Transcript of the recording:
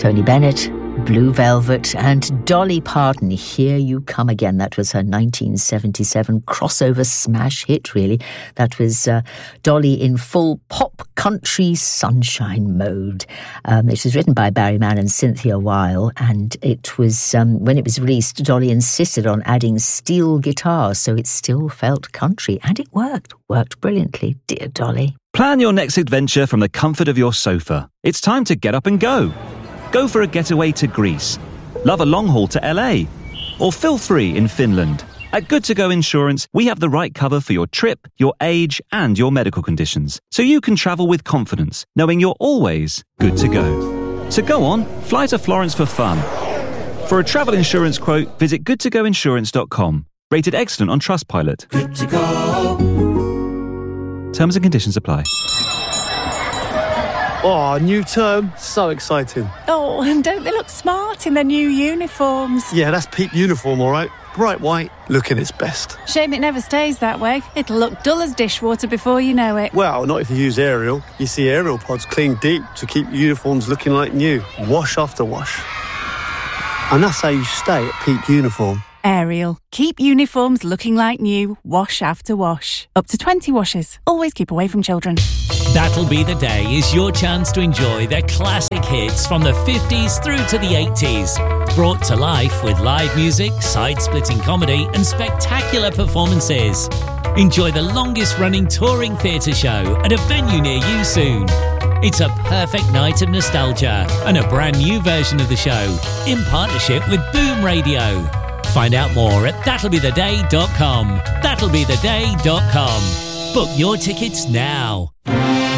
Tony Bennett, Blue Velvet, and Dolly Parton, Here You Come Again. That was her 1977 crossover smash hit, really. That was Dolly in full pop country sunshine mode. It was written by Barry Mann and Cynthia Weil, and it was, when it was released, Dolly insisted on adding steel guitar, so it still felt country, and it worked brilliantly, dear Dolly. Plan your next adventure from the comfort of your sofa. It's time to get up and go. Go for a getaway to Greece, love a long haul to LA, or feel free in Finland. At Good To Go Insurance, we have the right cover for your trip, your age, and your medical conditions, so you can travel with confidence, knowing you're always good to go. So go on, fly to Florence for fun. For a travel insurance quote, visit goodtogoinsurance.com. Rated excellent on Trustpilot. Good to go. Terms and conditions apply. Oh, new term. So exciting. Oh, and don't they look smart in their new uniforms? Yeah, that's peak uniform, all right. Bright white, looking its best. Shame it never stays that way. It'll look dull as dishwater before you know it. Well, not if you use Ariel. You see Ariel pods clean deep to keep uniforms looking like new. Wash after wash. And that's how you stay at peak uniform. Ariel. Keep uniforms looking like new, wash after wash. Up to 20 washes. Always keep away from children. That'll Be the Day is your chance to enjoy their classic hits from the 50s through to the 80s. Brought to life with live music, side-splitting comedy and spectacular performances. Enjoy the longest-running touring theatre show at a venue near you soon. It's a perfect night of nostalgia and a brand new version of the show in partnership with Boom Radio. Find out more at that'llbetheday.com. That'llbetheday.com. Book your tickets now.